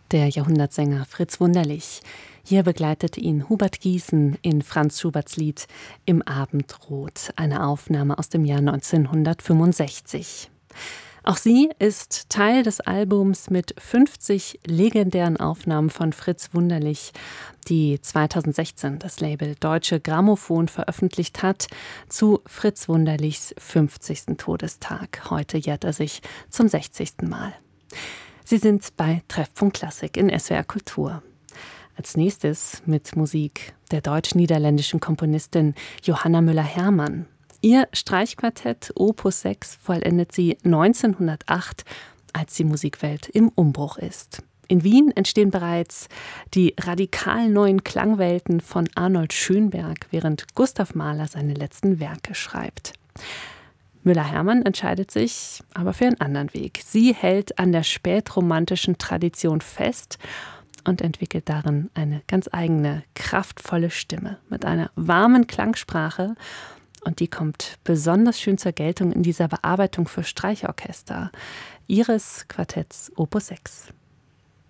der Jahrhundertsänger Fritz Wunderlich. Hier begleitete ihn Hubert Giesen in Franz Schuberts Lied Im Abendrot, eine Aufnahme aus dem Jahr 1965. Auch sie ist Teil des Albums mit 50 legendären Aufnahmen von Fritz Wunderlich, die 2016 das Label Deutsche Grammophon veröffentlicht hat, zu Fritz Wunderlichs 50. Todestag. Heute jährt er sich zum 60. Mal. Sie sind bei Treffpunkt Klassik in SWR Kultur. Als nächstes mit Musik der deutsch-niederländischen Komponistin Johanna Müller-Hermann. Ihr Streichquartett Opus 6 vollendet sie 1908, als die Musikwelt im Umbruch ist. In Wien entstehen bereits die radikal neuen Klangwelten von Arnold Schönberg, während Gustav Mahler seine letzten Werke schreibt. Müller-Hermann entscheidet sich aber für einen anderen Weg. Sie hält an der spätromantischen Tradition fest und entwickelt darin eine ganz eigene, kraftvolle Stimme mit einer warmen Klangsprache. Und die kommt besonders schön zur Geltung in dieser Bearbeitung für Streichorchester ihres Quartetts Opus 6.